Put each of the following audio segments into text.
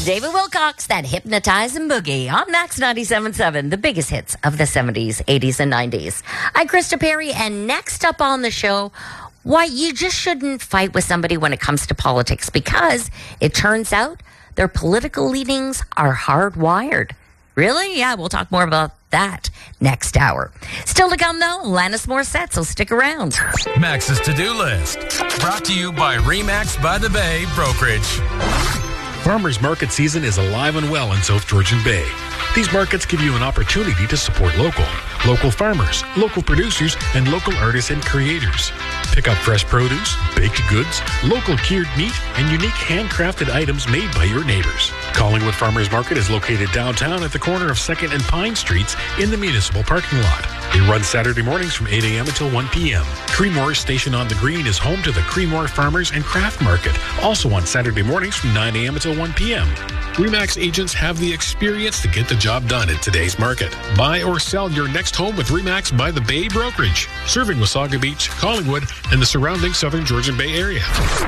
David Wilcox, that hypnotizing boogie on Max 97.7, the biggest hits of the 70s, 80s, and 90s. I'm Krista Perry, and next up on the show, why you just shouldn't fight with somebody when it comes to politics, because it turns out their political leanings are hardwired. Really? Yeah, we'll talk more about that next hour. Still to come, though, Alanis Morissette, so stick around. Max's to-do list, brought to you by RE/MAX by the Bay Brokerage. Farmers Market season is alive and well in South Georgian Bay. These markets give you an opportunity to support local farmers, local producers, and local artists and creators. Pick up fresh produce, baked goods, local cured meat, and unique handcrafted items made by your neighbors. Collingwood Farmers Market is located downtown at the corner of 2nd and Pine Streets in the municipal parking lot. They run Saturday mornings from 8 a.m. until 1 p.m. Creemore Station on the Green is home to the Creemore Farmers and Craft Market, also on Saturday mornings from 9 a.m. until 1 p.m. RE/MAX agents have the experience to get the job done in today's market. Buy or sell your next home with RE/MAX by the Bay Brokerage, serving Wasaga Beach, Collingwood, and the surrounding Southern Georgian Bay area.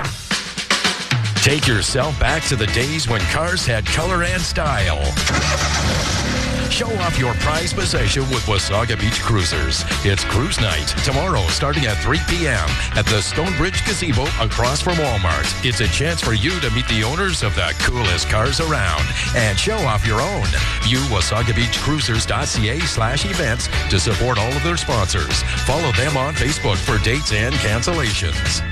Take yourself back to the days when cars had color and style. Show off your prized possession with Wasaga Beach Cruisers. It's Cruise Night tomorrow starting at 3 p.m. at the Stonebridge Gazebo across from Walmart. It's a chance for you to meet the owners of the coolest cars around and show off your own. View WasagaBeachCruisers.ca/events to support all of their sponsors. Follow them on Facebook for dates and cancellations.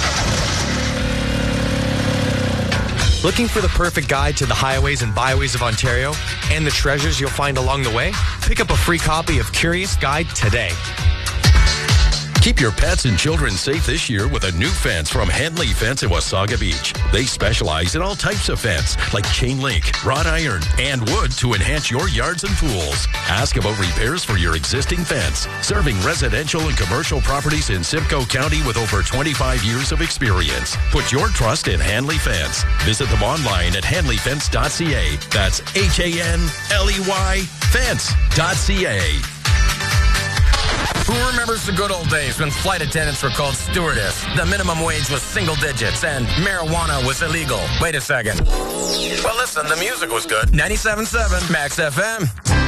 Looking for the perfect guide to the highways and byways of Ontario and the treasures you'll find along the way? Pick up a free copy of Curious Guide today. Keep your pets and children safe this year with a new fence from Henley Fence at Wasaga Beach. They specialize in all types of fence, like chain link, wrought iron, and wood to enhance your yards and pools. Ask about repairs for your existing fence. Serving residential and commercial properties in Simcoe County with over 25 years of experience. Put your trust in Henley Fence. Visit them online at henleyfence.ca. That's HANLEY fence.ca. Who remembers the good old days when flight attendants were called stewardess, the minimum wage was single digits, and marijuana was illegal? Wait a second. Well, listen, the music was good. 97.7 Max FM.